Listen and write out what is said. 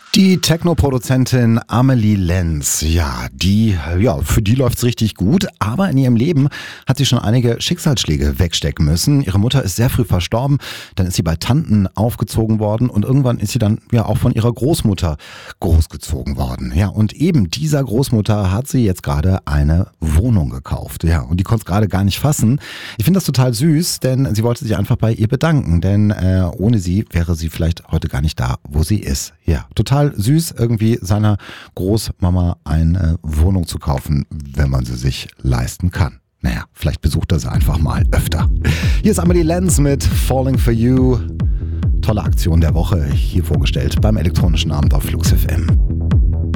Die Techno-Produzentin Amelie Lenz, für die läuft's richtig gut, aber in ihrem Leben hat sie schon einige Schicksalsschläge wegstecken müssen. Ihre Mutter ist sehr früh verstorben, dann ist sie bei Tanten aufgezogen worden und irgendwann ist sie dann auch von ihrer Großmutter großgezogen worden. Ja, und eben dieser Großmutter hat sie jetzt gerade eine Wohnung gekauft. Ja, und die konnte es gerade gar nicht fassen. Ich finde das total süß, denn sie wollte sich einfach bei ihr bedanken, denn ohne sie wäre sie vielleicht heute gar nicht da, wo sie ist. Ja, total süß, irgendwie seiner Großmama eine Wohnung zu kaufen, wenn man sie sich leisten kann. Naja, vielleicht besucht er sie einfach mal öfter. Hier ist Amelie Lenz mit Falling for You. Tolle Aktion der Woche hier vorgestellt beim elektronischen Abend auf Flux FM.